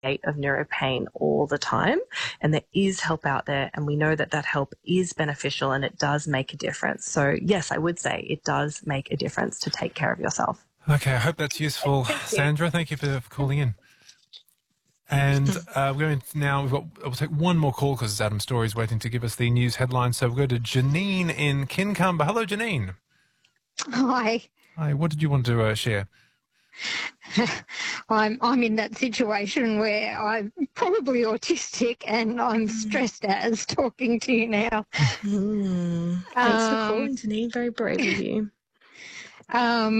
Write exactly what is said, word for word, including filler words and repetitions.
of neuropain all the time, and there is help out there, and we know that that help is beneficial and it does make a difference. So yes, I would say it does make a difference to take care of yourself. Okay, I hope that's useful. Thank Sandra, thank you for calling in. And uh, we're going to now, we've got, we'll take one more call because Adam Story's waiting to give us the news headlines. So we'll go to Janine in Kincumber. Hello, Janine. Hi. Hi, what did you want to uh, share? I'm I'm in that situation where I'm probably autistic and I'm stressed as talking to you now. Mm. Thanks um, for calling, Janine. Very brave of you. Um,